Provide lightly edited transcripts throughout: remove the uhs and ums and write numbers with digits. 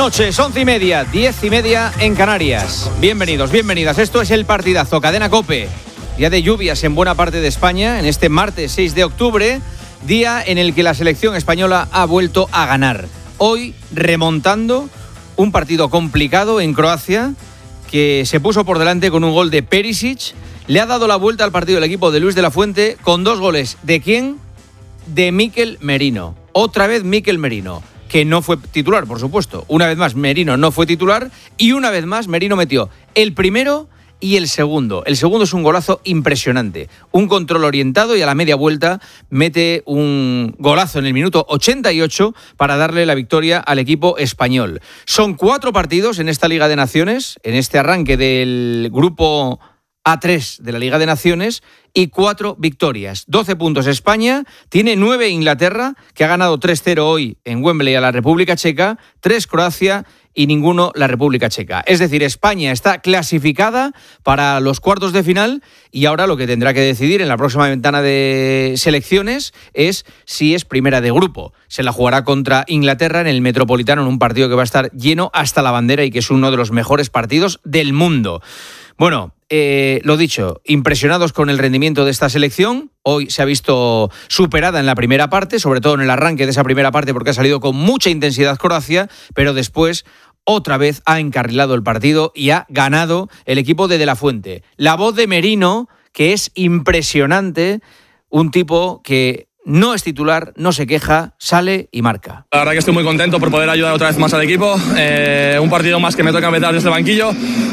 noches, 11:30, 10:30 en Canarias. Bienvenidos, bienvenidas. Esto es El Partidazo, Cadena COPE. Día de lluvias en buena parte de España, en este martes 6 de octubre, día en el que la selección española ha vuelto a ganar. Hoy remontando un partido complicado en Croacia, que se puso por delante con un gol de Perisic. Le ha dado la vuelta al partido el equipo de Luis de la Fuente con 2 goles. ¿De quién? De Mikel Merino. Otra vez Mikel Merino, que no fue titular, por supuesto. Una vez más Merino no fue titular y una vez más Merino metió el primero y el segundo. El segundo es un golazo impresionante. Un control orientado y a la media vuelta mete un golazo en el minuto 88 para darle la victoria al equipo español. Son 4 partidos en esta Liga de Naciones, en este arranque del grupo A3 de la Liga de Naciones, y 4 victorias. 12 puntos España, tiene 9 Inglaterra, que ha ganado 3-0 hoy en Wembley a la República Checa, 3 Croacia y ninguno la República Checa. Es decir, España está clasificada para los cuartos de final y ahora lo que tendrá que decidir en la próxima ventana de selecciones es si es primera de grupo. Se la jugará contra Inglaterra en el Metropolitano, en un partido que va a estar lleno hasta la bandera y que es uno de los mejores partidos del mundo. Bueno, lo dicho, impresionados con el rendimiento de esta selección. Hoy se ha visto superada en la primera parte, sobre todo en el arranque de esa primera parte, porque ha salido con mucha intensidad Croacia, pero después otra vez ha encarrilado el partido y ha ganado el equipo de la Fuente. La voz de Merino, que es impresionante, un tipo que no es titular, no se queja, sale y marca. La verdad que estoy muy contento por poder ayudar otra vez más al equipo. Un partido más que me toca empezar desde el banquillo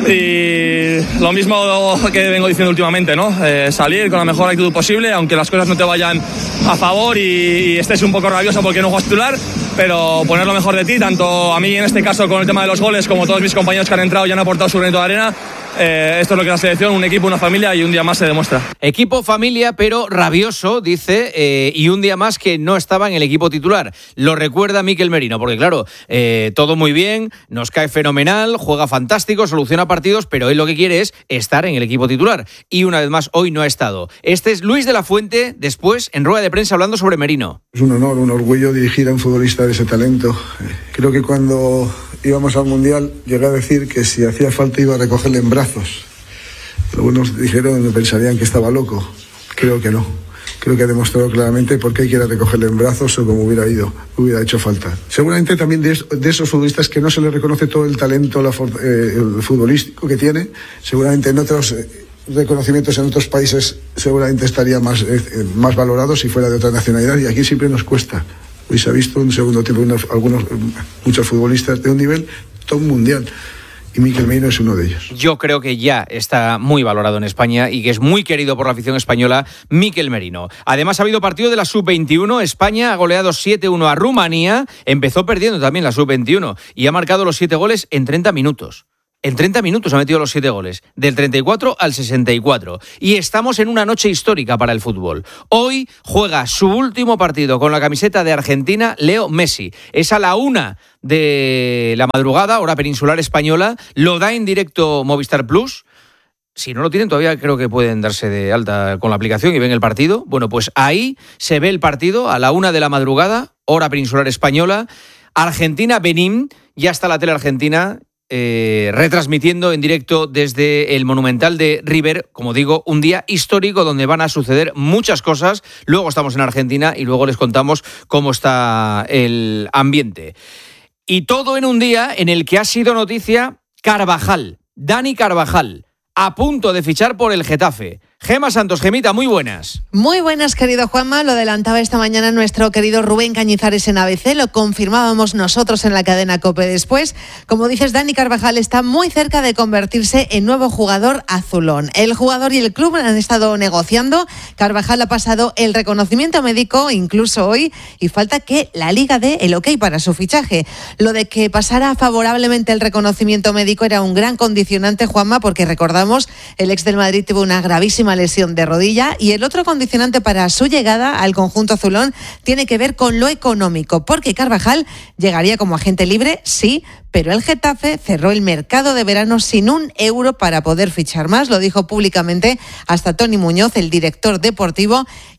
y lo mismo que vengo diciendo últimamente, ¿no? Salir con la mejor actitud posible, aunque las cosas no te vayan a favor y estés un poco rabioso porque no juegas titular, pero poner lo mejor de ti, tanto a mí en este caso con el tema de los goles, como todos mis compañeros que han entrado y han aportado su granito de arena. Esto es lo que es la selección, un equipo, una familia, y un día más se demuestra. Equipo, familia, pero rabioso, dice, y un día más que no estaba en el equipo titular. Lo recuerda Mikel Merino, porque claro, todo muy bien, nos cae fenomenal, juega fantástico, soluciona partidos, pero él lo que quiere es estar en el equipo titular. Y una vez más, hoy no ha estado. Este es Luis de la Fuente, después, en rueda de prensa, hablando sobre Merino. Es un honor, un orgullo dirigir a un futbolista de ese talento. Creo que cuando íbamos al Mundial llegué a decir que si hacía falta iba a recogerle en brazos. Algunos dijeron, pensarían que estaba loco. Creo que no. Creo que ha demostrado claramente por qué quiere recogerle en brazos o como hubiera hecho falta. Seguramente también de esos futbolistas que no se les reconoce todo el talento el futbolístico que tiene, seguramente en otros reconocimientos en otros países seguramente estaría más valorado si fuera de otra nacionalidad, y aquí siempre nos cuesta. Hoy se ha visto en un segundo tiempo muchos futbolistas de un nivel top mundial. Y Mikel Merino es uno de ellos. Yo creo que ya está muy valorado en España y que es muy querido por la afición española, Mikel Merino. Además, ha habido partido de la Sub-21. España ha goleado 7-1 a Rumanía. Empezó perdiendo también la Sub-21 y ha marcado los 7 goles en 30 minutos. En 30 minutos ha metido los 7 goles, del 34 al 64. Y estamos en una noche histórica para el fútbol. Hoy juega su último partido con la camiseta de Argentina, Leo Messi. Es a la 1 de la madrugada, hora peninsular española. Lo da en directo Movistar Plus. Si no lo tienen todavía, creo que pueden darse de alta con la aplicación y ven el partido. Bueno, pues ahí se ve el partido a la 1 de la madrugada, hora peninsular española. Argentina-Benín, ya está la tele argentina retransmitiendo en directo desde el Monumental de River. Como digo, un día histórico donde van a suceder muchas cosas. Luego estamos en Argentina y luego les contamos cómo está el ambiente. Y todo en un día en el que ha sido noticia Carvajal, Dani Carvajal, a punto de fichar por el Getafe. Gema Santos, Gemita, muy buenas. Muy buenas, querido Juanma. Lo adelantaba esta mañana nuestro querido Rubén Cañizares en ABC. Lo confirmábamos nosotros en la cadena COPE después. Como dices, Dani Carvajal está muy cerca de convertirse en nuevo jugador azulón. El jugador y el club han estado negociando. Carvajal ha pasado el reconocimiento médico incluso hoy y falta que la Liga dé el ok para su fichaje. Lo de que pasara favorablemente el reconocimiento médico era un gran condicionante, Juanma, porque recordamos, el ex del Madrid tuvo una gravísima lesión de rodilla, y el otro condicionante para su llegada al conjunto azulón tiene que ver con lo económico, porque Carvajal llegaría como agente libre, sí, pero el Getafe cerró el mercado de verano sin €1 para poder fichar más. Lo dijo públicamente hasta Tony Muñoz, el director deportivo,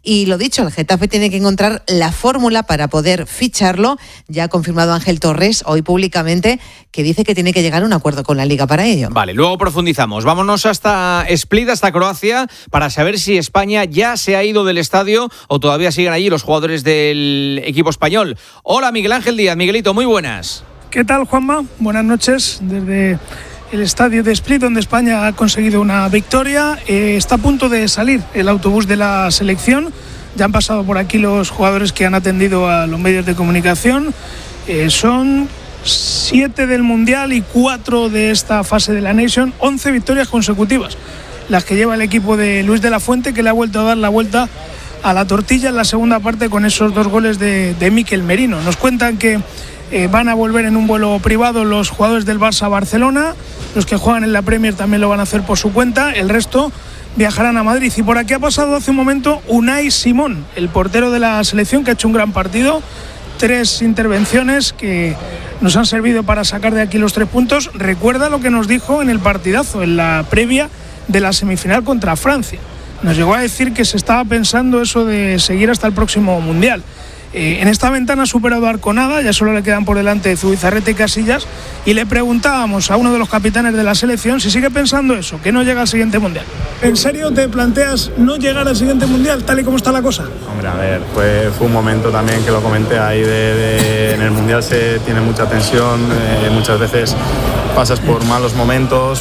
Y lo dicho, el Getafe tiene que encontrar la fórmula para poder ficharlo. Ya ha confirmado Ángel Torres hoy públicamente que dice que tiene que llegar a un acuerdo con la Liga para ello. Vale, luego profundizamos. Vámonos hasta Split, hasta Croacia, para saber si España ya se ha ido del estadio o todavía siguen allí los jugadores del equipo español. Hola, Miguel Ángel Díaz. Miguelito, muy buenas. ¿Qué tal, Juanma? Buenas noches desde el estadio de Split, donde España ha conseguido una victoria. Está a punto de salir el autobús de la selección. Ya han pasado por aquí los jugadores que han atendido a los medios de comunicación. Son 7 del Mundial y 4 de esta fase de la Nation. 11 victorias consecutivas, las que lleva el equipo de Luis de la Fuente, que le ha vuelto a dar la vuelta a la tortilla en la segunda parte con esos 2 goles de Mikel Merino. Nos cuentan que van a volver en un vuelo privado los jugadores del Barça a Barcelona. Los que juegan en la Premier también lo van a hacer por su cuenta. El resto viajarán a Madrid. Y por aquí ha pasado hace un momento Unai Simón, el portero de la selección, que ha hecho un gran partido. 3 intervenciones que nos han servido para sacar de aquí los 3 puntos. Recuerda lo que nos dijo en el partidazo, en la previa de la semifinal contra Francia. Nos llegó a decir que se estaba pensando eso de seguir hasta el próximo Mundial. En esta ventana ha superado a Arconada, ya solo le quedan por delante Zubizarreta y Casillas, y le preguntábamos a uno de los capitanes de la selección si sigue pensando eso, que no llega al siguiente Mundial. ¿En serio te planteas no llegar al siguiente Mundial, tal y como está la cosa? Hombre, a ver, fue un momento también que lo comenté ahí en el Mundial se tiene mucha tensión, muchas veces pasas por malos momentos,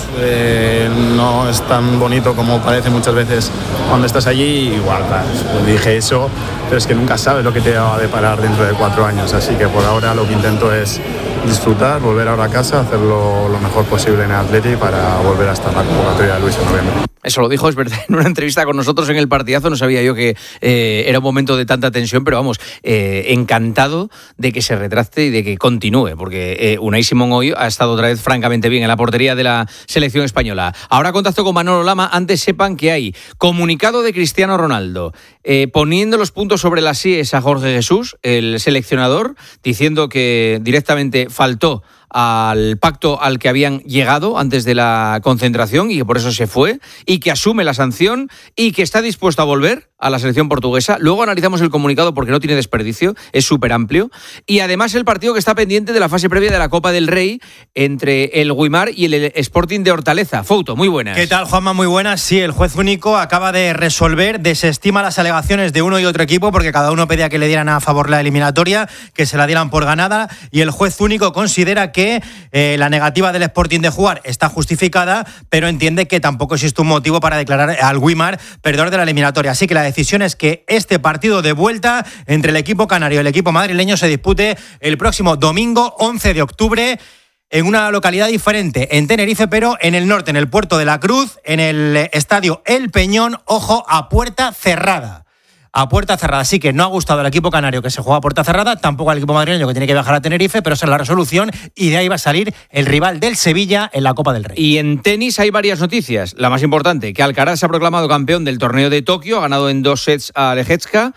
no es tan bonito como parece muchas veces cuando estás allí. Igual, pues dije eso, pero es que nunca sabes lo que te va a deparar dentro de 4 años, así que por ahora lo que intento es disfrutar, volver ahora a casa, hacerlo lo mejor posible en el Atleti para volver a estar la convocatoria de Luis en noviembre. Eso lo dijo, es verdad, en una entrevista con nosotros en el partidazo. No sabía yo que era un momento de tanta tensión, pero vamos, encantado de que se retracte y de que continúe, porque Unai Simón hoy ha estado otra vez francamente bien en la portería de la selección española. Ahora contacto con Manolo Lama. Antes sepan que hay comunicado de Cristiano Ronaldo poniendo los puntos sobre las íes a Jorge Jesús, el seleccionador, diciendo que directamente faltó al pacto al que habían llegado antes de la concentración y que por eso se fue, y que asume la sanción y que está dispuesto a volver a la selección portuguesa. Luego analizamos el comunicado porque no tiene desperdicio, es súper amplio. Y además el partido que está pendiente de la fase previa de la Copa del Rey entre el Guimar y el Sporting de Hortaleza. Fouto, muy buenas. ¿Qué tal, Juanma? Muy buenas. Sí, el juez único acaba de resolver, desestima las alegaciones de uno y otro equipo porque cada uno pedía que le dieran a favor la eliminatoria, que se la dieran por ganada, y el juez único considera que la negativa del Sporting de jugar está justificada, pero entiende que tampoco existe un motivo para declarar al Guimar perdedor de la eliminatoria. Así que la decisión es que este partido de vuelta entre el equipo canario y el equipo madrileño se dispute el próximo domingo 11 de octubre en una localidad diferente, en Tenerife, pero en el norte, en el Puerto de la Cruz, en el estadio El Peñón, ojo, a puerta cerrada. A puerta cerrada. Así que no ha gustado al equipo canario que se juega a puerta cerrada, tampoco al equipo madrileño que tiene que viajar a Tenerife, pero esa es la resolución y de ahí va a salir el rival del Sevilla en la Copa del Rey. Y en tenis hay varias noticias. La más importante, que Alcaraz se ha proclamado campeón del torneo de Tokio, ha ganado en 2 sets a Lejecka.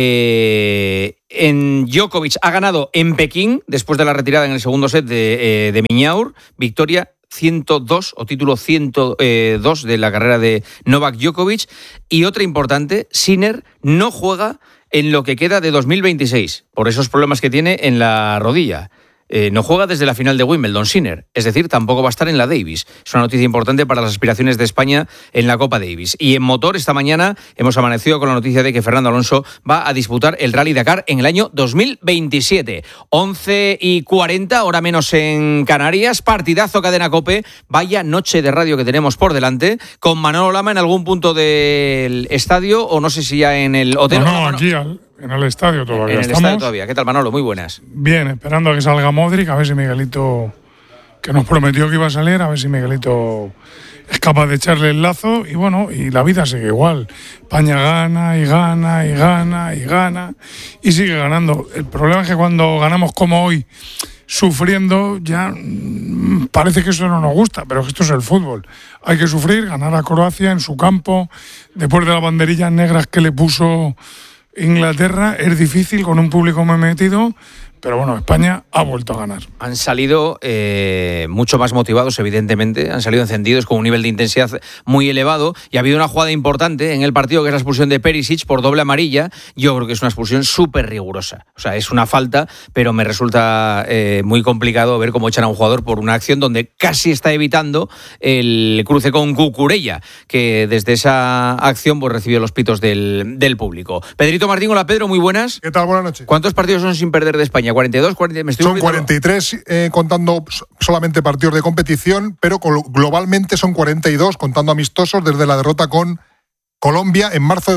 En Djokovic ha ganado en Pekín, después de la retirada en el segundo set de Miñaur. Victoria 102 o título 102 de la carrera de Novak Djokovic. Y otra importante, Sinner no juega en lo que queda de 2026 por esos problemas que tiene en la rodilla. No juega desde la final de Wimbledon, Sinner. Es decir, tampoco va a estar en la Davis. Es una noticia importante para las aspiraciones de España en la Copa Davis. Y en motor, esta mañana hemos amanecido con la noticia de que Fernando Alonso va a disputar el Rally Dakar en el año 2027. 11:40, hora menos en Canarias. Partidazo Cadena COPE. Vaya noche de radio que tenemos por delante. Con Manolo Lama en algún punto del estadio, o no sé si ya en el hotel. No, aquí en el estadio todavía en el estadio todavía. ¿Qué tal, Manolo? Muy buenas. Bien, esperando a que salga Modric, a ver si Miguelito, que nos prometió que iba a salir, a ver si Miguelito es capaz de echarle el lazo. Y bueno, y la vida sigue igual. España gana y gana y gana y gana y sigue ganando. El problema es que cuando ganamos como hoy, sufriendo, ya parece que eso no nos gusta, pero esto es el fútbol. Hay que sufrir, ganar a Croacia en su campo, después de las banderillas negras que le puso Inglaterra, es difícil con un público muy metido. pero bueno, España ha vuelto a ganar. Han salido mucho más motivados, evidentemente, han salido encendidos con un nivel de intensidad muy elevado y ha habido una jugada importante en el partido que es la expulsión de Perisic por doble amarilla. Yo creo que es una expulsión súper rigurosa, o sea, es una falta, pero me resulta muy complicado ver cómo echan a un jugador por una acción donde casi está evitando el cruce con Cucurella, que desde esa acción pues recibió los pitos del público. Pedrito Martín, hola Pedro, muy buenas. ¿Qué tal? Buenas noches. ¿Cuántos partidos son sin perder de España? 42, 40, son 43 contando solamente partidos de competición, pero globalmente son 42 contando amistosos desde la derrota con Colombia en marzo de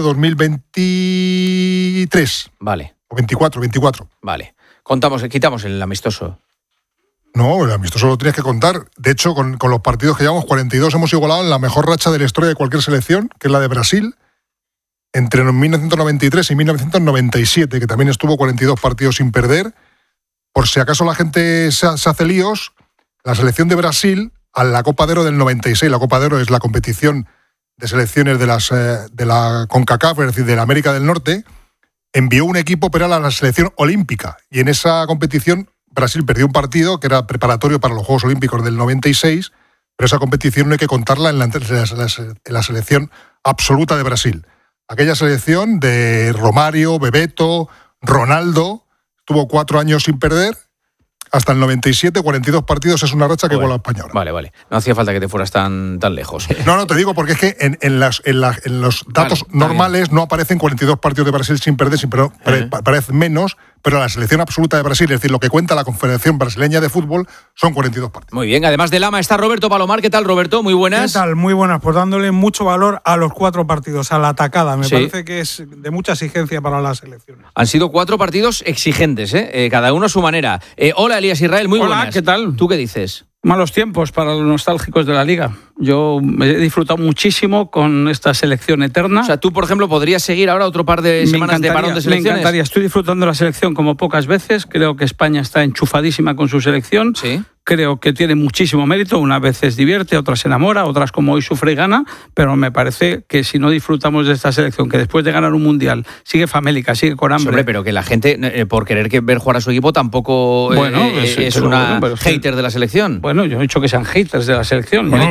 2023. Vale. O 24. Vale. Quitamos el amistoso. No, el amistoso lo tienes que contar. De hecho, con los partidos que llevamos, 42, hemos igualado en la mejor racha de la historia de cualquier selección, que es la de Brasil, entre 1993 y 1997, que también estuvo 42 partidos sin perder. Por si acaso la gente se hace líos, la selección de Brasil, a la Copa de Oro del 96, la Copa de Oro es la competición de selecciones de la CONCACAF, es decir, de la América del Norte, envió un equipo, pero era la selección olímpica. Y en esa competición Brasil perdió un partido que era preparatorio para los Juegos Olímpicos del 96, pero esa competición no hay que contarla en la selección absoluta de Brasil. Aquella selección de Romario, Bebeto, Ronaldo, tuvo 4 años sin perder, hasta el 97, 42 partidos, es una racha que iguala a España ahora. Vale. No hacía falta que te fueras tan lejos. No, te digo, porque es que en los datos normales no aparecen 42 partidos de Brasil sin perder, parecen menos, pero la selección absoluta de Brasil, es decir, lo que cuenta la Confederación Brasileña de Fútbol, son 42 partidos. Muy bien, además de Lama está Roberto Palomar. ¿Qué tal, Roberto? Muy buenas. ¿Qué tal? Muy buenas, pues dándole mucho valor a los 4 partidos, a la atacada. Me parece que es de mucha exigencia para la selección. Han sido 4 partidos exigentes, cada uno a su manera. Hola, Elías Israel, muy buenas. Hola, ¿qué tal? ¿Tú qué dices? Malos tiempos para los nostálgicos de la Liga. Yo me he disfrutado muchísimo con esta selección eterna. O sea, tú, por ejemplo, podrías seguir ahora otro par de semanas de parón de selecciones. Me encantaría. Estoy disfrutando de la selección como pocas veces. Creo que España está enchufadísima con su selección. Sí. Creo que tiene muchísimo mérito. Unas veces divierte, otras se enamora, otras como hoy sufre y gana. Pero me parece que si no disfrutamos de esta selección, que después de ganar un mundial sigue famélica, sigue con hambre. Hombre, pero que la gente, por querer ver jugar a su equipo, tampoco es una hater de la selección. Bueno, yo he dicho que sean haters de la selección. Bueno,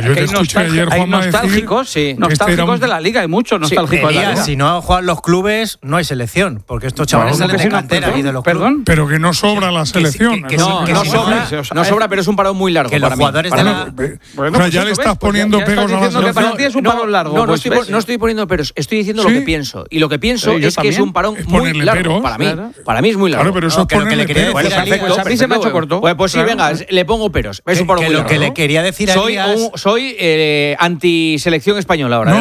hay nostálgicos, nostálgicos de la Liga, hay muchos nostálgicos de la Liga. Si no juegan los clubes, no hay selección, porque estos chavales salen de cantera y de los clubes. Pero que no sobra la selección. No sobra, pero es un parón muy largo. Que los jugadores de la... Bueno, o sea, ya le estás poniendo pegos a la selección. Para ti es un parón largo. No estoy poniendo peros, estoy diciendo lo que pienso. Y lo que pienso es que es un parón muy largo. Para mí es muy largo. Claro, pero eso es ponerle peros. Perfecto, a mí se me ha hecho corto. Pues sí, venga, le pongo peros. Es un parón muy largo. Lo que le quería decir a Elías... Soy antiselección española ahora.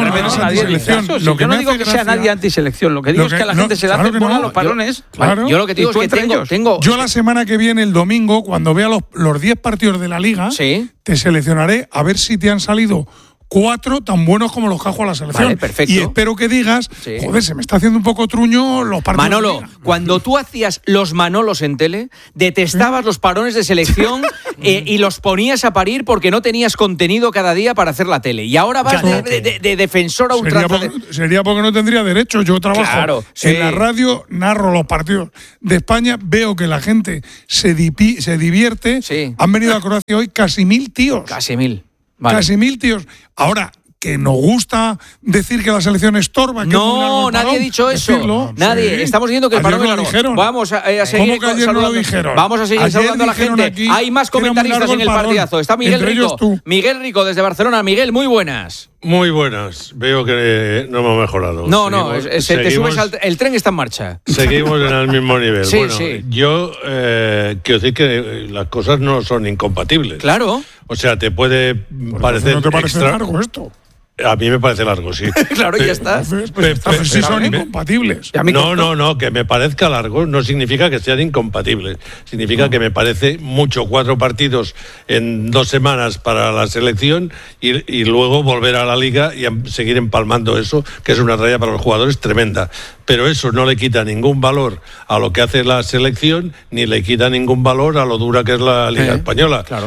Yo no digo que sea nadie antiselección. Lo que digo es que a la gente se le hace bola los parones. Yo lo que digo es que tengo... Yo la semana que viene, el domingo, cuando vea los 10 partidos de la Liga, te seleccionaré a ver si te han salido 4 tan buenos como los que ha jugado la selección. Vale, perfecto. Y espero que digas, joder, se me está haciendo un poco truño los partidos. Manolo, cuando tú hacías los Manolos en tele, detestabas los parones de selección y los ponías a parir porque no tenías contenido cada día para hacer la tele. Y ahora vas de defensor a ultranza. Sería porque no tendría derecho. Yo trabajo en la radio, narro los partidos de España, veo que la gente se divierte. Han venido a Croacia hoy casi 1.000 tíos. Casi 1.000. Vale. Casi 1.000 tíos. Ahora, que nos gusta decir que la selección estorba. No, nadie ha dicho eso. Decirlo. Nadie. Estamos diciendo que el parón lo dijeron. Vamos a seguir. ¿Cómo que ayer no lo dijeron? Vamos a seguir saludando a la gente. Aquí, hay más comentaristas en el partidazo. Está Miguel Rico. Miguel Rico desde Barcelona. Miguel, muy buenas. Muy buenas. Veo que no hemos mejorado. Te subes el tren está en marcha. Seguimos en el mismo nivel. Sí. Yo quiero decir que las cosas no son incompatibles. Claro. O sea, te puede parecer. ¿No te parece largo esto? A mí me parece largo, sí. Claro, ya está. Sí son incompatibles. No, que me parezca largo no significa que sean incompatibles. Significa que me parece mucho 4 partidos en 2 semanas para la selección y luego volver a la Liga y seguir empalmando eso, que es una raya para los jugadores tremenda. Pero eso no le quita ningún valor a lo que hace la selección, ni le quita ningún valor a lo dura que es la Liga Española. Claro.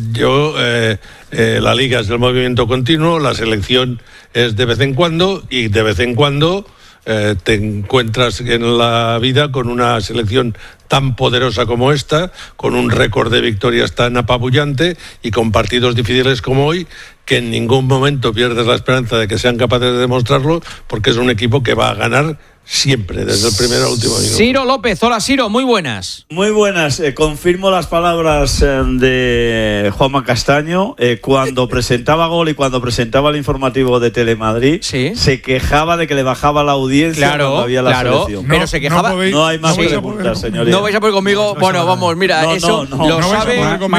La Liga es el movimiento continuo, la selección es de vez en cuando, y de vez en cuando te encuentras en la vida con una selección tan poderosa como esta, con un récord de victorias tan apabullante y con partidos difíciles como hoy, que en ningún momento pierdes la esperanza de que sean capaces de demostrarlo, porque es un equipo que va a ganar siempre, desde el primero al último minuto. Ciro López, hola Ciro, muy buenas. Muy buenas, confirmo las palabras de Juanma Castaño, cuando presentaba Gol y cuando presentaba el informativo de Telemadrid, se quejaba de que le bajaba la audiencia cuando había la selección. Pero se quejaba. No hay más preguntas, señoría. No vais a poder conmigo, bueno, vamos, mira, eso lo sabe,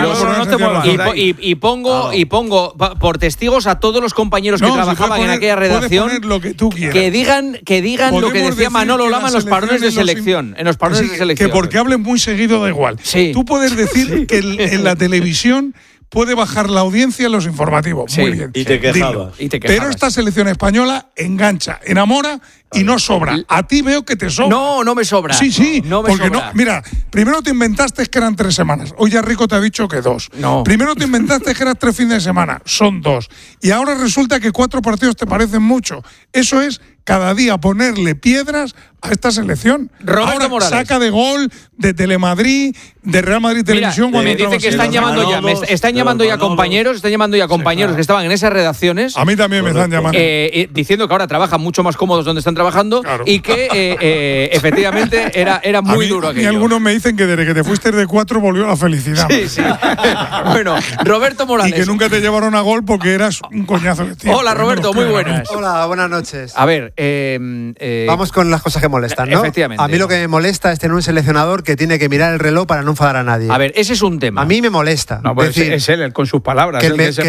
y pongo por testigos a todos los compañeros que trabajaban en aquella redacción, que digan lo que decía Manolo Lama en los parones de selección. En los parones de selección. Que porque hablen muy seguido da igual. Sí. Tú puedes decir que en la televisión puede bajar la audiencia en los informativos. Muy bien. Y te quejabas. Pero esta selección española engancha, enamora y no sobra. A ti veo que te sobra. No me sobra. Sí, no me porque sobra. No, mira, primero te inventaste que eran 3 semanas. Hoy ya Rico te ha dicho que 2. No. Primero te inventaste que eran 3 fines de semana. Son 2. Y ahora resulta que 4 partidos te parecen mucho. Eso es cada día ponerle piedras a esta selección. Roberto ahora Morales. saca de Gol, de Telemadrid, de Real Madrid Televisión. Me dicen que están llamando ya. Están llamando ya compañeros que estaban en esas redacciones. A mí también me están llamando. Diciendo que ahora trabajan mucho más cómodos donde están trabajando, y que efectivamente era muy duro aquello. Y algunos me dicen que desde que te fuiste de 4 volvió la felicidad. Sí. Bueno, Roberto Morales. Y que nunca te llevaron a Gol porque eras un coñazo de tío. Hola, Roberto, muy buenas. Hola, buenas noches. A ver, vamos con las cosas que molestan, ¿no? Efectivamente. A mí lo que me molesta es tener un seleccionador que tiene que mirar el reloj para no enfadar a nadie. A ver, ese es un tema. A mí me molesta. No, pues es él con sus palabras.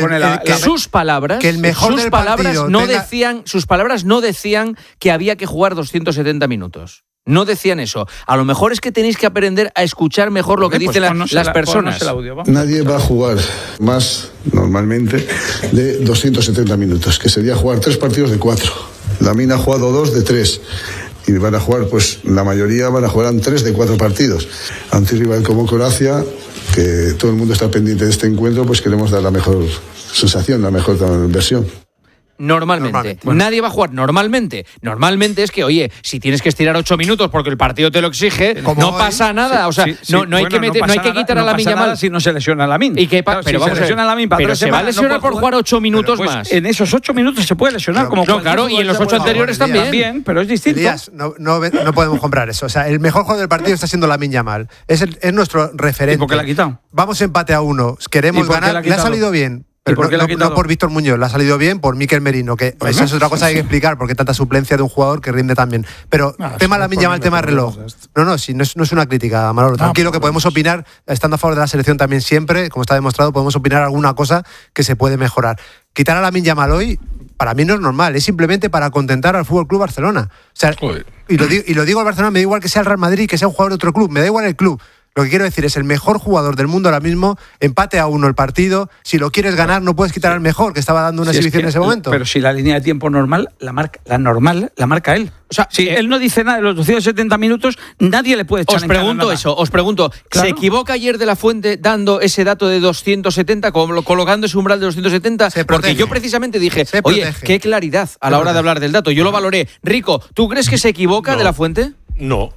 Sus palabras, que el mejor sus del palabras partido no decían, sus palabras no decían que había que jugar 270 minutos. No decían eso. A lo mejor es que tenéis que aprender a escuchar mejor lo que dicen las personas. Nadie va a jugar más normalmente de 270 minutos, que sería jugar 3 partidos de 4. Lamine ha jugado 2 de 3. Y van a jugar, pues la mayoría van a jugar 3 de 4 partidos. Ante un rival como Croacia, que todo el mundo está pendiente de este encuentro, pues queremos dar la mejor sensación, la mejor versión. Normalmente. Nadie va a jugar normalmente. Normalmente es que, oye, si tienes que estirar 8 minutos porque el partido te lo exige, no pasa nada. O sea, no hay que quitar a Lamine Yamal si no se lesiona Lamine. Pero si se lesiona Lamine para 3 se va a semanas, lesionar por jugar 8 minutos más. En esos 8 minutos se puede lesionar. Claro, y en los 8 anteriores también. Pero es distinto. Elías, no podemos comprar eso. O sea, el mejor jugador del partido está siendo Lamine Yamal. Es nuestro referente. ¿Y por qué la ha quitado? Vamos empate a 1. Queremos ganar. Le ha salido bien. Pero no por Víctor Muñoz, le ha salido bien por Mikel Merino, que esa es otra cosa que hay que explicar, porque tanta suplencia de un jugador que rinde tan bien. Pero tema Lamine Yamal, tema reloj. No es una crítica, Manolo. Tranquilo, que podemos opinar, estando a favor de la selección también siempre, como está demostrado, podemos opinar alguna cosa que se puede mejorar. Quitar a Lamine Yamal hoy, para mí no es normal, es simplemente para contentar al Fútbol Club Barcelona. O sea, y lo digo al Barcelona, me da igual que sea el Real Madrid, que sea un jugador de otro club, me da igual el club. Lo que quiero decir es el mejor jugador del mundo ahora mismo, empate a 1 el partido. Si lo quieres ganar, no puedes quitar al mejor, que estaba dando una exhibición en ese momento. Pero si la línea de tiempo normal, la marca él. O sea, si él no dice nada de los 270 minutos, nadie le puede echar en cara nada. Os pregunto, ¿claro? ¿Se equivoca ayer de la Fuente dando ese dato de 270, colocando ese umbral de 270? Porque yo precisamente dije, oye, qué claridad a la hora de hablar del dato. Yo lo valoré. Rico, ¿tú crees que se equivoca de la Fuente? No.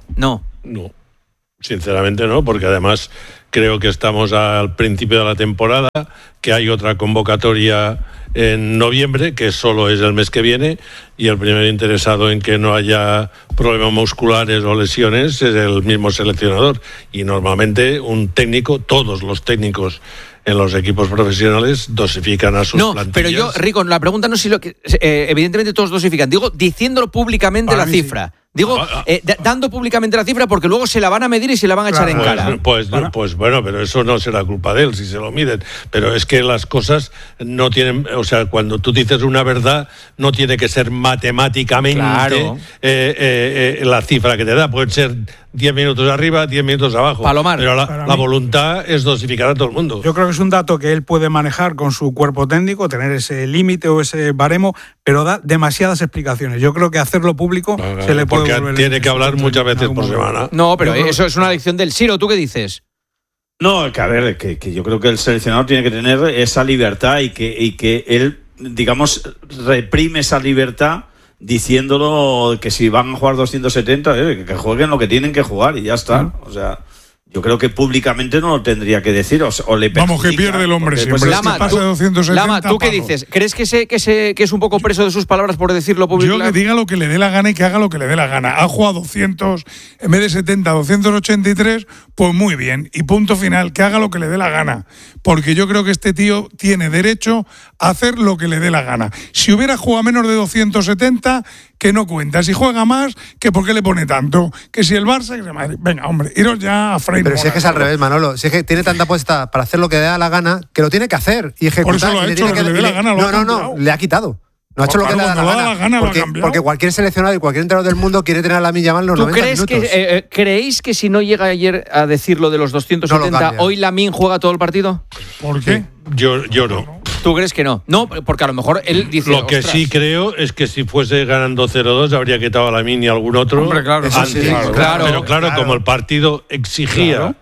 Sinceramente no, porque además creo que estamos al principio de la temporada, que hay otra convocatoria en noviembre, que solo es el mes que viene, y el primer interesado en que no haya problemas musculares o lesiones es el mismo seleccionador. Y normalmente un técnico, todos los técnicos en los equipos profesionales dosifican a sus plantillas. Pero yo, Rico, la pregunta no es si evidentemente todos dosifican. Digo, diciéndolo públicamente la cifra. Sí. Digo, dando públicamente la cifra, porque luego se la van a medir y se la van a echar en cara. Pues bueno, pero eso no será culpa de él si se lo miden. Pero es que las cosas no tienen, o sea, cuando tú dices una verdad, no tiene que ser matemáticamente la cifra que te da. Pueden ser 10 minutos arriba, 10 minutos abajo. Palomar. Pero la voluntad es dosificar a todo el mundo. Yo creo que es un dato que él puede manejar con su cuerpo técnico, tener ese límite o ese baremo, pero da demasiadas explicaciones. Yo creo que hacerlo público se le puede porque tiene que hablar muchas veces por semana. No, pero eso es una lección del Ciro. ¿Tú qué dices? No, que a ver, que yo creo que el seleccionador tiene que tener esa libertad y que él, digamos, reprime esa libertad diciéndolo que si van a jugar 270, que jueguen lo que tienen que jugar y ya está. O sea, yo creo que públicamente no lo tendría que decir o le perjudica. Vamos, que pierde el hombre siempre. Lama, ¿tú qué dices? ¿Crees que es un poco preso de sus palabras por decirlo públicamente? Yo que diga lo que le dé la gana y que haga lo que le dé la gana. Ha jugado 200, en vez de 70, 283, pues muy bien. Y punto final, que haga lo que le dé la gana. Porque yo creo que este tío tiene derecho a hacer lo que le dé la gana. Si hubiera jugado menos de 270, que no cuenta. Si juega más, que por qué le pone tanto. Que si el Barça, que se Madrid. Venga, hombre, iros ya a freír. Pero si es que es al revés, Manolo. Si es que tiene tanta puesta para hacer lo que le da la gana, que lo tiene que hacer y ejecutar. Por eso lo ha hecho, lo que le dé la gana. No, le ha quitado. No ha hecho lo que le da la gana. Porque cualquier seleccionado y cualquier entrenador del mundo quiere tener a Lamine Yamal los 90 minutos. ¿Creéis que si no llega ayer a decir lo de los 270, hoy Lamine juega todo el partido? ¿Por qué? Yo no. ¿Tú crees que no? No, porque a lo mejor él dice... Lo que sí creo es que si fuese ganando 0-2 habría quitado a Lamine y a algún otro. Hombre, claro. Antes. Sí, claro. Pero claro, como el partido exigía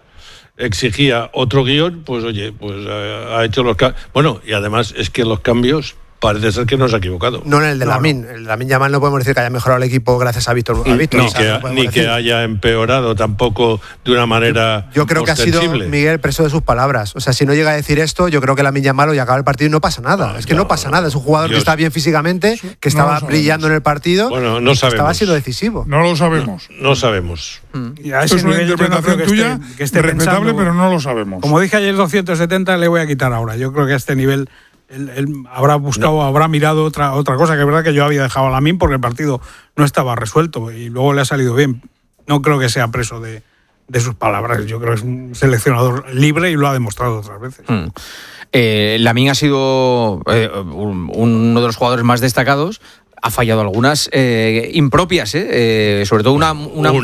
otro guión, pues oye, pues ha hecho los cambios. Bueno, y además es que los cambios parece ser que no se ha equivocado. No en el de Lamine. El de Lamine Yamal no podemos decir que haya mejorado el equipo gracias a Víctor. Ni que haya empeorado tampoco de una manera Yo creo que ha sido Miguel preso de sus palabras. O sea, si no llega a decir esto, yo creo que Lamine Yamal hoy acaba el partido y no pasa nada. Es que no pasa nada. Es un jugador que está bien físicamente, que estaba brillando en el partido. Bueno, no sabemos. Estaba siendo decisivo. No lo sabemos. No sabemos. Y a ese es una nivel interpretación tuya que esté respetable, pensando, pero no lo sabemos. Como dije ayer, 270 le voy a quitar ahora. Yo creo que a este nivel él habrá buscado, habrá mirado otra cosa, que es verdad que yo había dejado a Lamine porque el partido no estaba resuelto y luego le ha salido bien. No creo que sea preso de sus palabras. Yo creo que es un seleccionador libre y lo ha demostrado otras veces. Lamine ha sido uno de los jugadores más destacados. Ha fallado algunas impropias, sobre todo una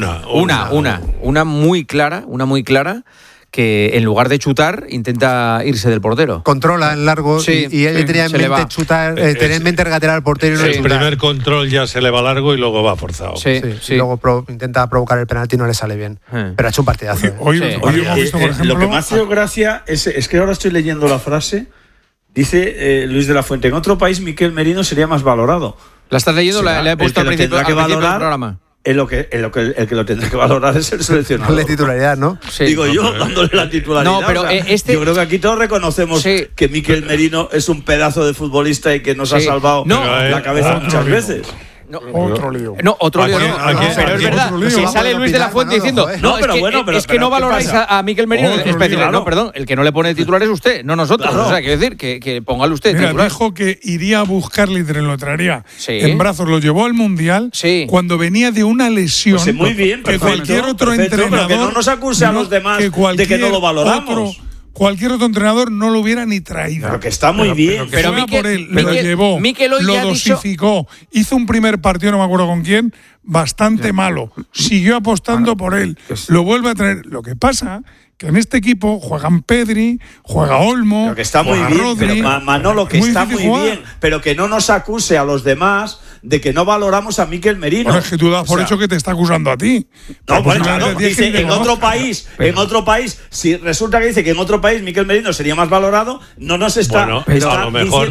muy clara, que en lugar de chutar intenta irse del portero. Controla en largo y él tenía en mente chutar, tenía en mente regatear al portero y no el primer control ya se le va largo y luego va forzado. Sí. Y luego intenta provocar el penalti y no le sale bien. Pero ha hecho un partidazo. Hoy hemos visto, por ejemplo, lo que más ha hecho gracia es que ahora estoy leyendo la frase. Dice Luis de la Fuente: en otro país Miquel Merino sería más valorado. ¿La estás leyendo? La he puesto al principio del programa. El que lo tendrá que valorar es el seleccionador. La titularidad, ¿no? Sí. Digo yo, dándole la titularidad. No, pero yo creo que aquí todos reconocemos que Miquel Merino es un pedazo de futbolista y que nos ha salvado la cabeza muchas veces. Otro lío. No, otro lío no. Pero es verdad, si sale Luis de la Fuente diciendo es que no valoráis a Miquel Merino, es decir, no, perdón, el que no le pone titular es usted, no nosotros. O sea, quiero decir que póngale usted titular. Dijo que iría a buscarle y lo traería en brazos, lo llevó al Mundial cuando venía de una lesión. Pues muy bien, que cualquier otro entrenador, que no nos acuse a los demás de que no lo valoramos. Cualquier otro entrenador no lo hubiera ni traído. Pero que está muy bien. Pero por él, lo llevó, lo dosificó, hizo un primer partido, no me acuerdo con quién, bastante malo. Siguió apostando por él. Lo vuelve a traer. Lo que pasa que en este equipo juegan Pedri, juega Olmo, pero que está muy bien, Rodri, pero Manolo, que está muy bien, pero que no nos acuse a los demás de que no valoramos a Miquel Merino. Bueno, es que tú das por hecho que te está acusando a ti. No, bueno, claro, dice en otro país, si resulta que dice que en otro país Miquel Merino sería más valorado, no nos está, a lo mejor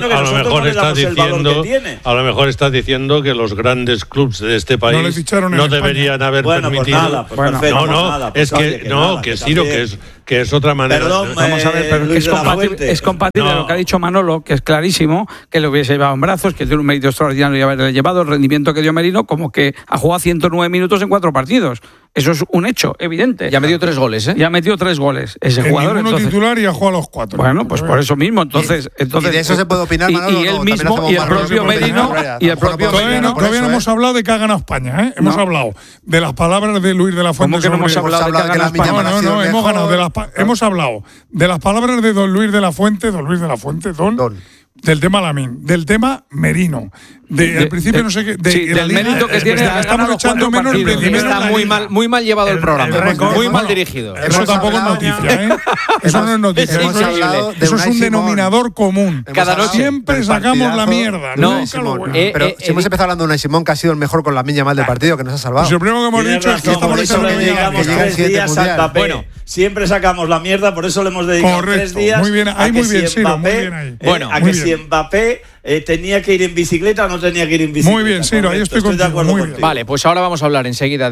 estás diciendo que los grandes clubes de este país no deberían haber permitido. Pues nada, que es otra manera. Perdón, vamos a ver, pero es compatible lo que ha dicho Manolo, que es clarísimo, que lo hubiese llevado en brazos, que tiene un mérito extraordinario y haberle llevado el rendimiento que dio Merino, como que ha jugado 109 minutos en 4 partidos. Eso es un hecho evidente. Ya ha metido 3 goles, Ya ha metido 3 goles ese jugador. Entonces, titular y ha jugado a los 4. Bueno, pues por eso mismo. Entonces y de eso se puede opinar, Manolo. Y él mismo, y el propio Merino. Todavía no hemos hablado de que ha ganado España, Hemos hablado de las palabras de Luis de la Fuente. ¿Cómo que no hemos hablado de que ha ganado España? No, hemos ganado hemos hablado de las palabras de don Luis de la Fuente, del tema Lamine, del tema Merino, al principio no sé qué, del mérito que tiene. Estamos echando menos el está muy mal llevado el programa, muy mal dirigido. Eso tampoco es noticia, Eso no es noticia. Eso es un denominador común. Cada noche siempre sacamos la mierda. Pero si hemos empezado hablando de Unai Simón, que ha sido el mejor con Lamine Yamal del partido, que nos ha salvado. Lo primero que hemos dicho es que estamos echando dedicamos 3 días a Mbappé. Bueno, siempre sacamos la mierda, por eso le hemos dedicado 3 días. Muy bien, muy bien, Siro, muy bien ahí. A que si Mbappé ¿tenía que ir en bicicleta o no tenía que ir en bicicleta? Muy bien, Ciro, ahí estoy contigo, de acuerdo muy contigo. bien. Vale, pues ahora vamos a hablar enseguida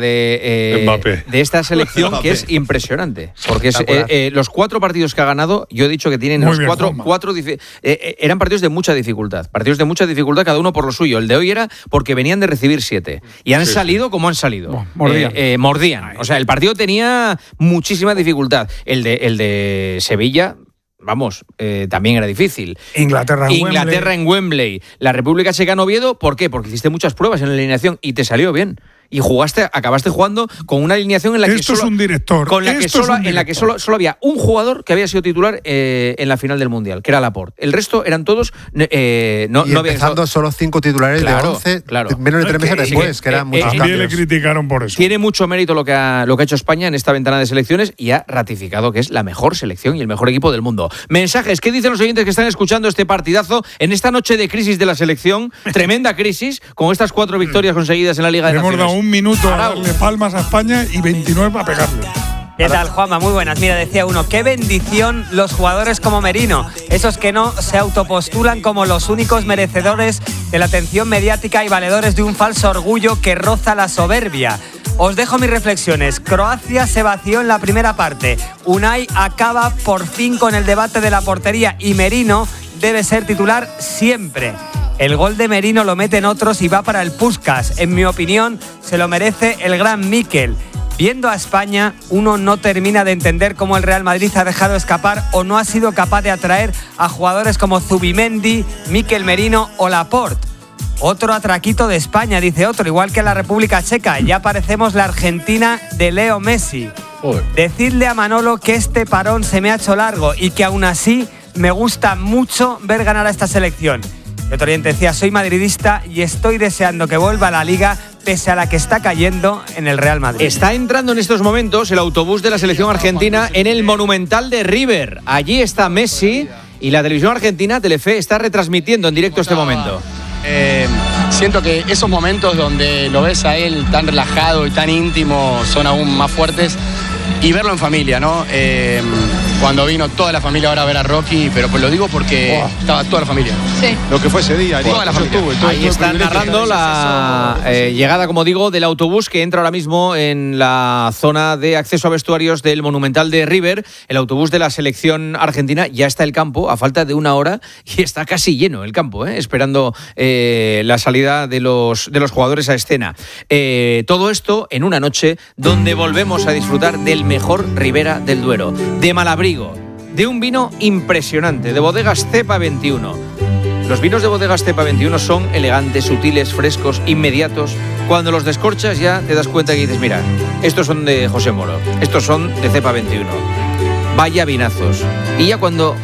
de esta selección que es impresionante. Porque los 4 partidos que ha ganado, yo he dicho que tienen los cuatro eran partidos de mucha dificultad. Partidos de mucha dificultad, cada uno por lo suyo. El de hoy era porque venían de recibir 7. Y han salido como han salido. Mordían. O sea, el partido tenía muchísima dificultad. El de Sevilla... Vamos, también era difícil. Inglaterra en Wembley. La República Checa en Oviedo, ¿por qué? Porque hiciste muchas pruebas en la alineación y te salió bien. Y acabaste jugando con una alineación en la que esto es un director. En la que solo había un jugador que había sido titular en la final del Mundial, que era Laporte. El resto eran todos no empezando solo 5 titulares de 11, menos de 3 meses después, que eran muchos cambios. Le criticaron por eso. Tiene mucho mérito lo que ha hecho España en esta ventana de selecciones y ha ratificado que es la mejor selección y el mejor equipo del mundo. Mensajes, ¿qué dicen los oyentes que están escuchando este partidazo en esta noche de crisis de la selección? Tremenda crisis, con estas 4 victorias conseguidas en la Liga de Naciones. Un minuto a darle palmas a España y 29 para pegarle. ¿Qué tal, Juanma? Muy buenas. Mira, decía uno, qué bendición los jugadores como Merino, esos que no se autopostulan como los únicos merecedores de la atención mediática y valedores de un falso orgullo que roza la soberbia. Os dejo mis reflexiones. Croacia se vació en la primera parte. Unai acaba por fin con el debate de la portería y Merino debe ser titular siempre. El gol de Merino lo meten otros y va para el Puskás. En mi opinión, se lo merece el gran Mikel. Viendo a España, uno no termina de entender cómo el Real Madrid ha dejado escapar o no ha sido capaz de atraer a jugadores como Zubimendi, Mikel Merino o Laporte. Otro atraquito de España, dice otro, igual que la República Checa. Ya parecemos la Argentina de Leo Messi. Decidle a Manolo que este parón se me ha hecho largo y que aún así me gusta mucho ver ganar a esta selección. Y otro oyente decía, soy madridista y estoy deseando que vuelva a la Liga pese a la que está cayendo en el Real Madrid. Está entrando en estos momentos el autobús de la selección argentina en el Monumental de River. Allí está Messi y la televisión argentina, Telefe, está retransmitiendo en directo este momento. Siento que esos momentos donde lo ves a él tan relajado y tan íntimo son aún más fuertes. Y verlo en familia, ¿no? Cuando vino toda la familia ahora a ver a Rocky, pero pues lo digo porque estaba toda la familia. Sí. Lo que fue ese día. Toda la familia. Ahí están narrando la llegada, como digo, del autobús que entra ahora mismo en la zona de acceso a vestuarios del Monumental de River. El autobús de la selección argentina ya está en el campo a falta de 1 hora y está casi lleno el campo, esperando la salida de los jugadores a escena. Todo esto en una noche donde volvemos a disfrutar del mejor Ribera del Duero, de Malabrigo, de un vino impresionante, de Bodegas Cepa 21. Los vinos de Bodegas Cepa 21 son elegantes, sutiles, frescos, inmediatos. Cuando los descorchas ya te das cuenta que dices, mira, estos son de José Moro, estos son de Cepa 21. Vaya vinazos. Y ya cuando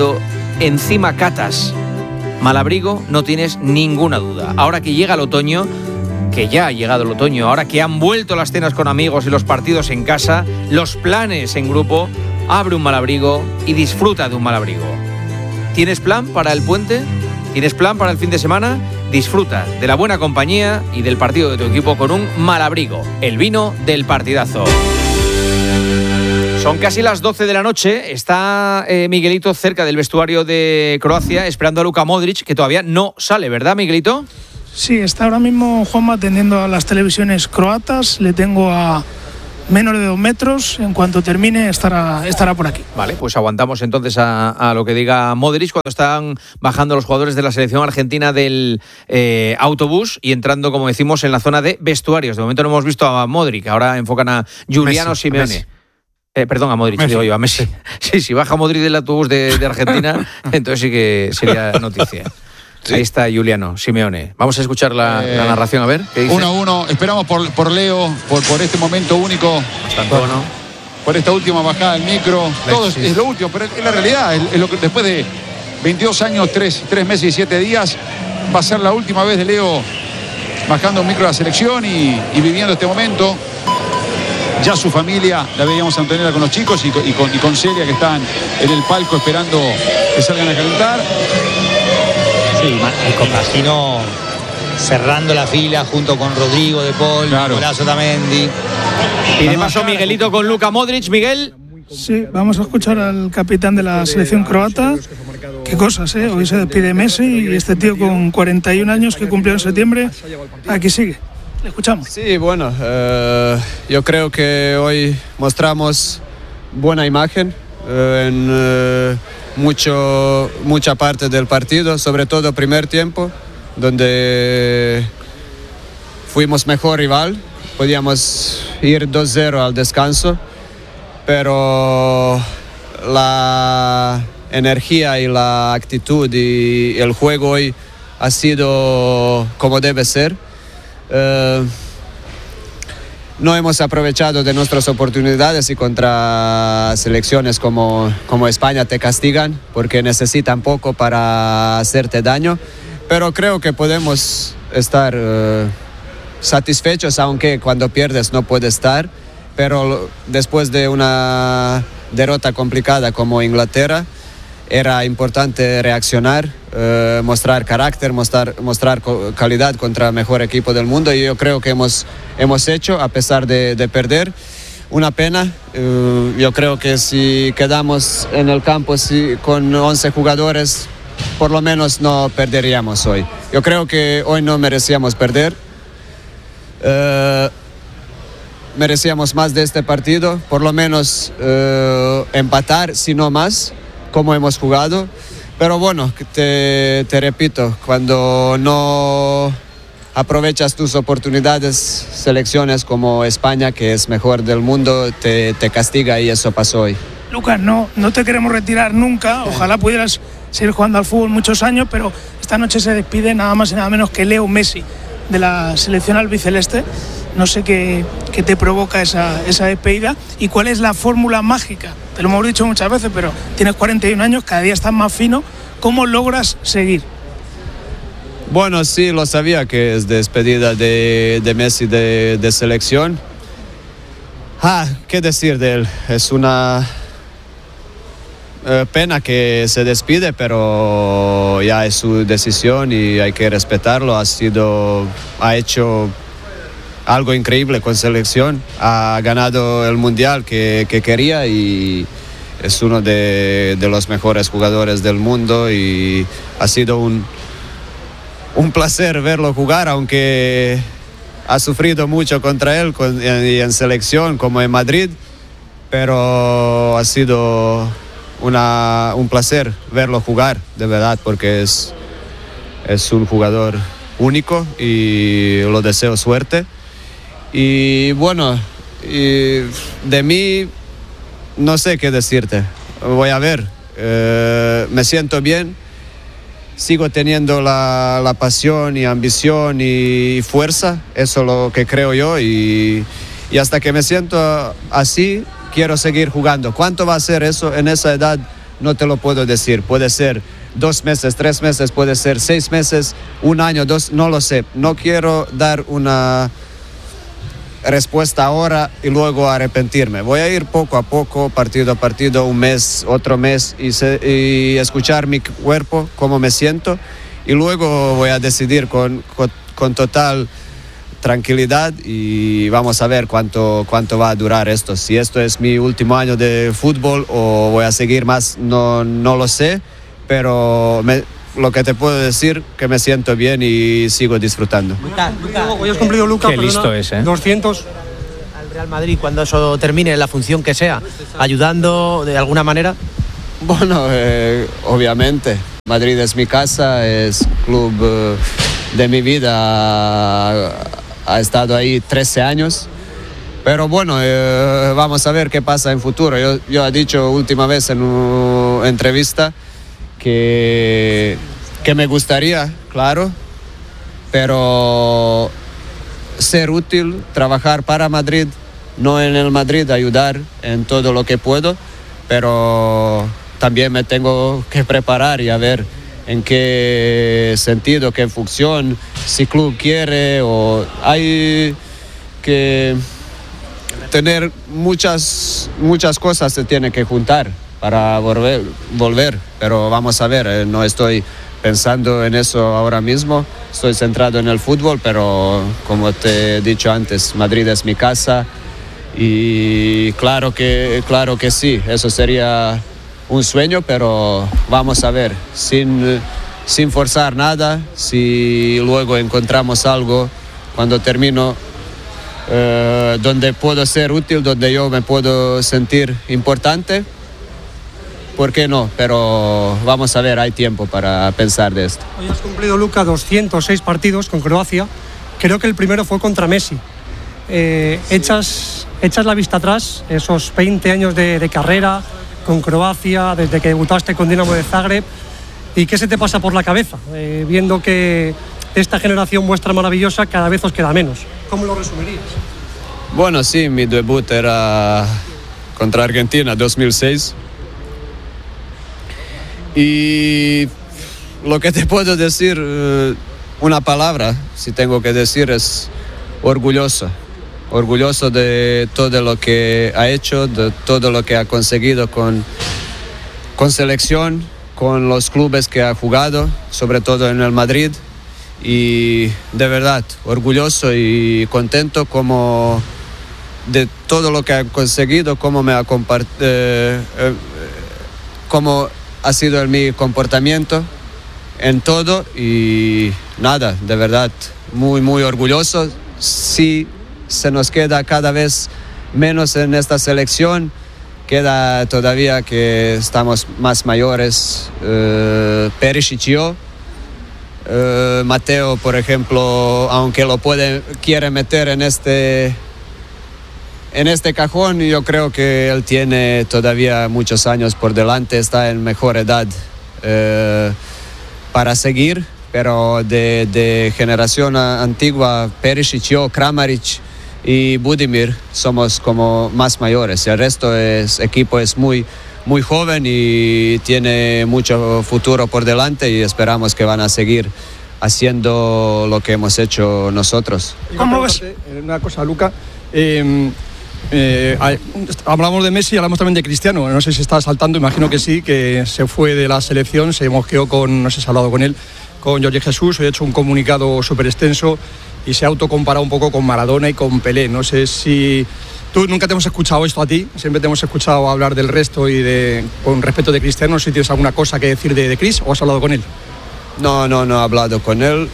encima catas Malabrigo no tienes ninguna duda. Ahora que llega el otoño, que ya ha llegado el otoño, ahora que han vuelto las cenas con amigos y los partidos en casa, los planes en grupo, abre un Malabrigo y disfruta de un Malabrigo. ¿Tienes plan para el puente? ¿Tienes plan para el fin de semana? Disfruta de la buena compañía y del partido de tu equipo con un Malabrigo, el vino del partidazo. Son casi las 12 de la noche, está Miguelito cerca del vestuario de Croacia esperando a Luka Modric, que todavía no sale, ¿verdad, Miguelito? Sí, está ahora mismo Juanma atendiendo a las televisiones croatas, le tengo a menos de 2 metros, en cuanto termine estará por aquí. Vale, pues aguantamos entonces a lo que diga Modric cuando están bajando los jugadores de la selección argentina del autobús y entrando, como decimos, en la zona de vestuarios. De momento no hemos visto a Modric, ahora enfocan a Giuliano Simeone. Perdón, a Modric, digo yo, a Messi. Sí, si baja Modric del autobús de Argentina, entonces sí que sería noticia. Sí. Ahí está Giuliano Simeone. Vamos a escuchar la narración, a ver. 1-1. Esperamos por Leo, por este momento único. Bastante bueno. Por esta última bajada del micro. Todo es lo último, pero es la realidad. Es lo que después de 22 años, 3 meses y 7 días, va a ser la última vez de Leo bajando un micro de la selección y viviendo este momento. Ya su familia, la veíamos a Antonella con los chicos y con Celia, que están en el palco esperando que salgan a calentar. Sí, y con Magino cerrando la fila junto con Rodrigo de Paul, Nicolás Otamendi. Y de paso Miguelito con Luka Modric. Miguel. Sí, vamos a escuchar al capitán de la selección croata, Qué cosas, ¿eh? Hoy se despide Messi y este tío con 41 años que cumplió en septiembre, aquí sigue. Le escuchamos. Sí, bueno, yo creo que hoy mostramos buena imagen en mucha parte del partido, sobre todo primer tiempo, donde fuimos mejor rival, podíamos ir 2-0 al descanso, pero la energía y la actitud y el juego hoy ha sido como debe ser. No hemos aprovechado de nuestras oportunidades y contra selecciones como España te castigan porque necesitan poco para hacerte daño, pero creo que podemos estar satisfechos, aunque cuando pierdes no puedes estar, pero después de una derrota complicada como Inglaterra era importante reaccionar, mostrar carácter, mostrar calidad contra el mejor equipo del mundo, y yo creo que hemos hecho a pesar de perder. Una pena, yo creo que si quedamos en el campo con 11 jugadores, por lo menos no perderíamos hoy. Yo creo que hoy no merecíamos perder. Merecíamos más de este partido, por lo menos empatar, si no más, como hemos jugado. Pero bueno, te repito, cuando no aprovechas tus oportunidades, selecciones como España, que es mejor del mundo, te castiga, y eso pasó hoy. Lucas, no te queremos retirar nunca, ojalá pudieras seguir jugando al fútbol muchos años, pero esta noche se despide nada más y nada menos que Leo Messi de la selección albiceleste. No sé qué te provoca esa despedida y cuál es la fórmula mágica. Te lo hemos dicho muchas veces, pero tienes 41 años, cada día estás más fino. ¿Cómo logras seguir? Bueno, sí, lo sabía que es despedida de Messi de selección. ¿Qué decir de él? Es una pena que se despide, pero ya es su decisión y hay que respetarlo. Ha hecho algo increíble con selección, ha ganado el mundial que quería y es uno de los mejores jugadores del mundo, y ha sido un placer verlo jugar, aunque ha sufrido mucho contra él y en selección como en Madrid, pero ha sido un placer verlo jugar, de verdad, porque es un jugador único y lo deseo suerte. Y bueno, de mí no sé qué decirte, voy a ver, me siento bien, sigo teniendo la pasión y ambición y fuerza, eso es lo que creo yo, y hasta que me siento así, quiero seguir jugando. ¿Cuánto va a ser eso en esa edad? No te lo puedo decir, puede ser 2 meses, 3 meses, puede ser 6 meses, 1 año, 2, no lo sé, no quiero dar una respuesta ahora y luego arrepentirme. Voy a ir poco a poco, partido a partido, un mes, otro mes, y escuchar mi cuerpo, cómo me siento, y luego voy a decidir con total tranquilidad, y vamos a ver cuánto va a durar esto. Si esto es mi último año de fútbol o voy a seguir más, no lo sé, pero lo que te puedo decir que me siento bien y sigo disfrutando. Hoy has cumplido, Lucas, qué listo es, 200 al Real Madrid cuando eso termine, la función que sea, ayudando de alguna manera. Bueno, obviamente, Madrid es mi casa, es club de mi vida, ha estado ahí 13 años. Pero bueno, vamos a ver qué pasa en futuro. Yo he dicho última vez en una entrevista que me gustaría, claro, pero ser útil, trabajar para Madrid, no en el Madrid, ayudar en todo lo que puedo, pero también me tengo que preparar y a ver en qué sentido, qué función, si club quiere, o hay que tener muchas cosas se tiene que juntar para volver, pero vamos a ver, no estoy pensando en eso ahora mismo, estoy centrado en el fútbol, pero como te he dicho antes, Madrid es mi casa y claro que sí, eso sería un sueño, pero vamos a ver, sin forzar nada. Si luego encontramos algo cuando termino donde puedo ser útil, donde yo me puedo sentir importante, ¿por qué no? Pero vamos a ver, hay tiempo para pensar de esto. Hoy has cumplido, Luka, 206 partidos con Croacia. Creo que el primero fue contra Messi. Echas la vista atrás, esos 20 años de carrera con Croacia, desde que debutaste con Dinamo de Zagreb, ¿y qué se te pasa por la cabeza? Viendo que esta generación vuestra maravillosa cada vez os queda menos. ¿Cómo lo resumirías? Bueno, sí, mi debut era contra Argentina 2006. Y lo que te puedo decir, una palabra, si tengo que decir, es orgulloso. Orgulloso de todo lo que ha hecho, de todo lo que ha conseguido con selección, con los clubes que ha jugado, sobre todo en el Madrid. Y de verdad, orgulloso y contento como de todo lo que ha conseguido, cómo ha sido mi comportamiento en todo. Y nada, de verdad, muy, muy orgulloso. Sí, se nos queda cada vez menos en esta selección. Queda todavía que estamos más mayores, Perisic y yo. Mateo, por ejemplo, aunque quiere meter en este cajón, yo creo que él tiene todavía muchos años por delante, está en mejor edad para seguir, pero de generación antigua, Perisic, yo, Kramaric y Budimir somos como más mayores. El resto equipo es muy, muy joven y tiene mucho futuro por delante, y esperamos que van a seguir haciendo lo que hemos hecho nosotros. ¿Cómo ves? Una cosa, Luka. Hablamos de Messi, hablamos también de Cristiano. No sé si está saltando, imagino que sí, que se fue de la selección, se mosqueó no sé si has hablado con él, con Jorge Jesús. He hecho un comunicado súper extenso y se ha autocomparado un poco con Maradona y con Pelé. No sé si tú, nunca te hemos escuchado esto a ti, siempre te hemos escuchado hablar del resto y con respecto de Cristiano. No sé si tienes alguna cosa que decir de Chris, o has hablado con él. No he hablado con él.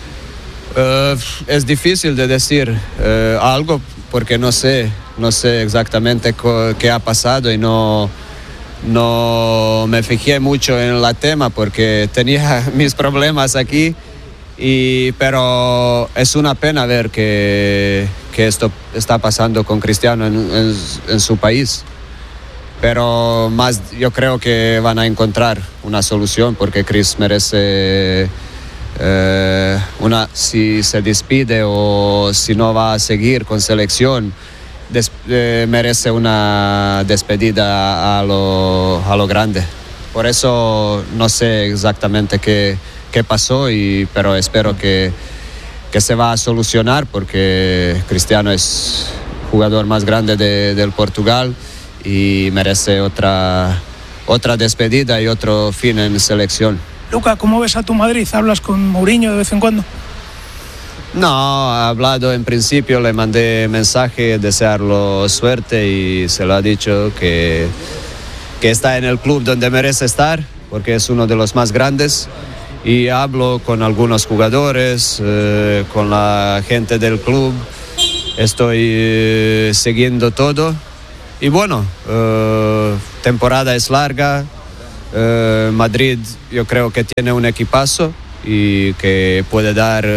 Es difícil de decir algo porque no sé exactamente qué ha pasado, y no me fijé mucho en el tema porque tenía mis problemas aquí. Pero es una pena ver que esto está pasando con Cristiano en su país. Pero más yo creo que van a encontrar una solución, porque Chris merece si se despide o si no va a seguir con selección, merece una despedida a lo grande. Por eso no sé exactamente qué pasó, pero espero que se va a solucionar, porque Cristiano es jugador más grande del Portugal y merece otra despedida y otro fin en selección. Luka, ¿cómo ves a tu Madrid? ¿Hablas con Mourinho de vez en cuando? No, he hablado en principio, le mandé mensaje, desearlo suerte, y se lo ha dicho que está en el club donde merece estar, porque es uno de los más grandes. Y hablo con algunos jugadores, con la gente del club, estoy siguiendo todo. Y bueno, temporada es larga, Madrid yo creo que tiene un equipazo y que puede dar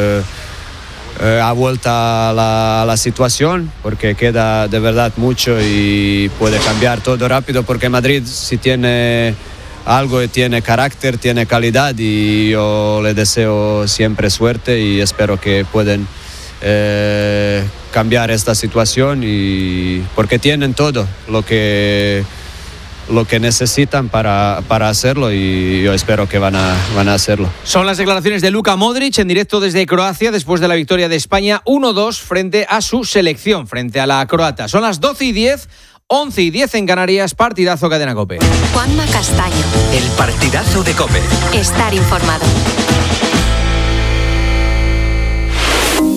a vuelta a la situación, porque queda de verdad mucho y puede cambiar todo rápido, porque Madrid si tiene algo, tiene carácter, tiene calidad, y yo le deseo siempre suerte y espero que puedan cambiar esta situación, y porque tienen todo lo que necesitan para hacerlo, y yo espero que van a hacerlo. Son las declaraciones de Luka Modric en directo desde Croacia después de la victoria de España 1-2 frente a su selección, frente a la croata. Son las 12:10, 11:10 en Canarias. Partidazo Cadena COPE. Juanma Castaño. El partidazo de COPE. Estar informado.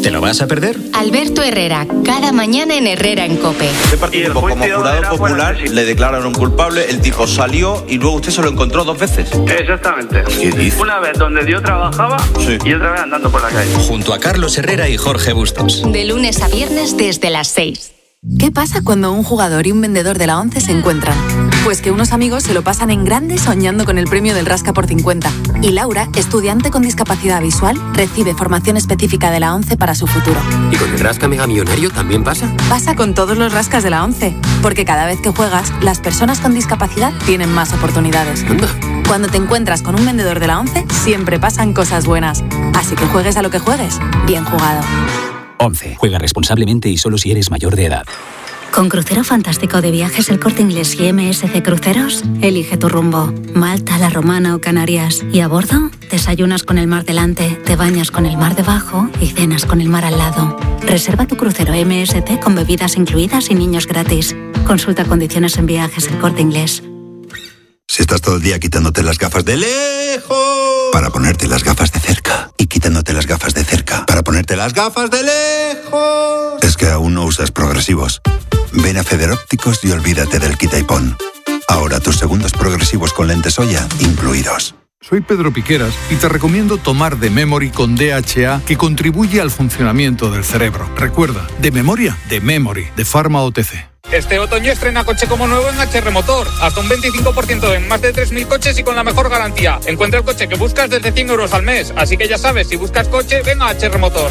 ¿Te lo vas a perder? Alberto Herrera, cada mañana en Herrera en COPE. Usted participó como jurado popular, le declararon culpable, el tipo salió y luego usted se lo encontró 2 veces. Exactamente. ¿Qué dice? Una vez donde yo trabajaba y otra vez andando por la calle. Junto a Carlos Herrera y Jorge Bustos. De lunes a viernes desde las 6. ¿Qué pasa cuando un jugador y un vendedor de la ONCE se encuentran? Pues que unos amigos se lo pasan en grande soñando con el premio del Rasca por 50. Y Laura, estudiante con discapacidad visual, recibe formación específica de la ONCE para su futuro. ¿Y con el Rasca Mega Millonario también pasa? Pasa con todos los rascas de la ONCE, porque cada vez que juegas, las personas con discapacidad tienen más oportunidades. Anda. Cuando te encuentras con un vendedor de la ONCE, siempre pasan cosas buenas. Así que juegues a lo que juegues, bien jugado. 11. Juega responsablemente y solo si eres mayor de edad. Con Crucero Fantástico de Viajes El Corte Inglés y MSC Cruceros, elige tu rumbo. Malta, La Romana o Canarias. Y a bordo, desayunas con el mar delante, te bañas con el mar debajo y cenas con el mar al lado. Reserva tu crucero MSC con bebidas incluidas y niños gratis. Consulta condiciones en Viajes El Corte Inglés. Si estás todo el día quitándote las gafas de lejos para ponerte las gafas de cerca y quitándote las gafas de cerca para ponerte las gafas de lejos, es que aún no usas progresivos. Ven a Federópticos y olvídate del quita y pon. Ahora tus segundos progresivos con lentes Oya incluidos. Soy Pedro Piqueras y te recomiendo tomar The Memory con DHA, que contribuye al funcionamiento del cerebro. Recuerda, de memoria, The Memory, de Pharma OTC. Este otoño estrena coche como nuevo en HR Motor. Hasta un 25% en más de 3.000 coches y con la mejor garantía. Encuentra el coche que buscas desde 100 euros al mes. Así que ya sabes, si buscas coche, ven a HR Motor.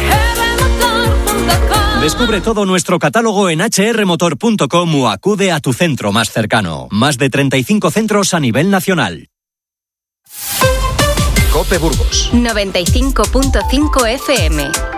Descubre todo nuestro catálogo en hrmotor.com o acude a tu centro más cercano. Más de 35 centros a nivel nacional. COPE Burgos 95.5 FM.